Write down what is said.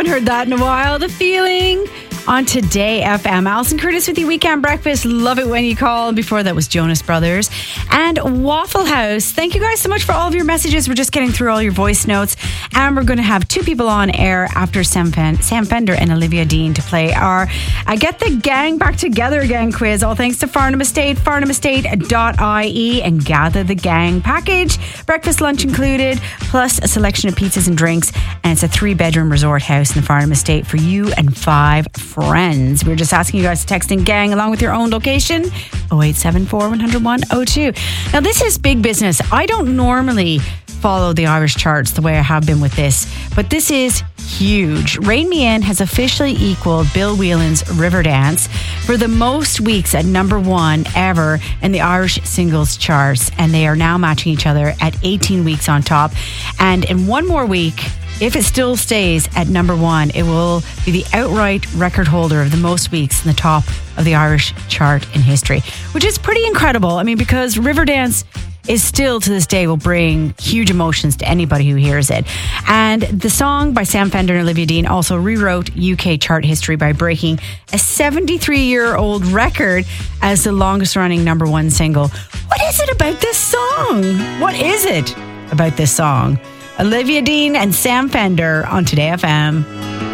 haven't heard that in a while. The Feeling on Today FM. Alison Curtis with you, Weekend Breakfast. Love it when you call. Before that was Jonas Brothers and Waffle House. Thank you guys so much for all of your messages. We're just getting through all your voice notes, and we're going to have two people on air after Sam Fender and Olivia Dean to play our Get the Gang Back Together Again quiz. All thanks to Farnham Estate, farnhamestate.ie, and Gather the Gang package. Breakfast, lunch included, plus a selection of pizzas and drinks, and it's a 3-bedroom resort house in the Farnham Estate for you and 5 friends. We're just asking you guys to text in gang along with your own location, 0874 101 02. Now, this is big business. I don't normally follow the Irish charts the way I have been with this, but this is huge. Rain Me In has officially equaled Bill Whelan's Riverdance for the most weeks at number 1 ever in the Irish singles charts, and they are now matching each other at 18 weeks on top. And in one more week, if it still stays at number 1, it will be the outright record holder of the most weeks in the top of the Irish chart in history, which is pretty incredible. I mean, because Riverdance is still to this day will bring huge emotions to anybody who hears it. And the song by Sam Fender and Olivia Dean also rewrote UK chart history by breaking a 73-year-old record as the longest running number 1 single. What is it about this song? What is it about this song? Olivia Dean and Sam Fender on Today FM.